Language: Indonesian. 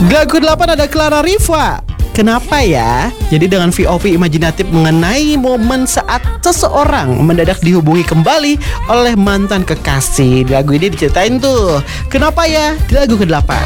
Di lagu ke-8 ada Clara Riva. Kenapa ya? Jadi dengan VOV imajinatif mengenai momen saat seseorang mendadak dihubungi kembali oleh mantan kekasih. Di lagu ini diceritain tuh kenapa ya di lagu ke-8.